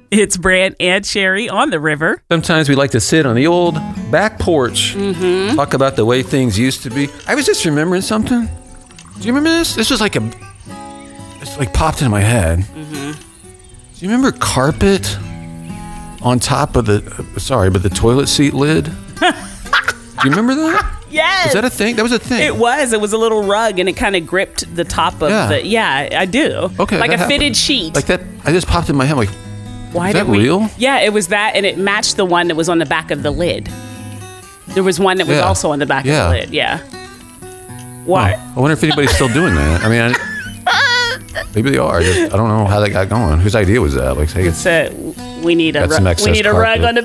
It's Brant and Sherry on the river. Sometimes we like to sit on the old back porch, talk about the way things used to be. I was just remembering something. Do you remember this? This was it's like popped into my head. Do you remember carpet on top of the toilet seat lid? Do you remember that? Yes. Is that a thing? That was a thing. It was. It was a little rug, and it kind of gripped the top of the... Yeah, I do. Okay. Like a fitted sheet. Like that. I just popped in my head. Like, why is that real? Yeah, it was that, and it matched the one that was on the back of the lid. There was one that was also on the back of the lid. Yeah. What? Oh, I wonder if anybody's still doing that. I mean, maybe they are. I don't know how that got going. Whose idea was that? Like, hey, we need a rug on the